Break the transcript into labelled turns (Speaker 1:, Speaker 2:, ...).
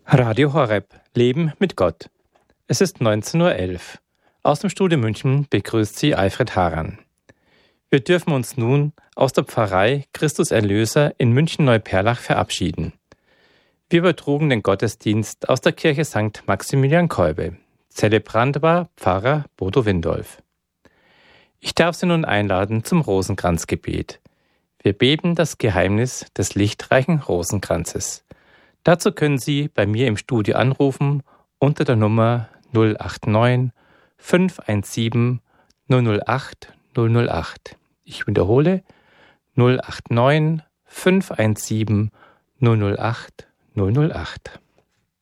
Speaker 1: Radio Horeb. Leben mit Gott. Es ist 19:11 Uhr. Aus dem Studio München begrüßt Sie Alfred Haran. Wir dürfen uns nun aus der Pfarrei Christus Erlöser in München-Neuperlach verabschieden. Wir übertrugen den Gottesdienst aus der Kirche St. Maximilian Kolbe. Zelebrant war Pfarrer Bodo Windolf. Ich darf Sie nun einladen zum Rosenkranzgebet. Wir beten das Geheimnis des lichtreichen Rosenkranzes. Dazu können Sie bei mir im Studio anrufen unter der Nummer 089 517 008 008. Ich wiederhole 089 517 008 008.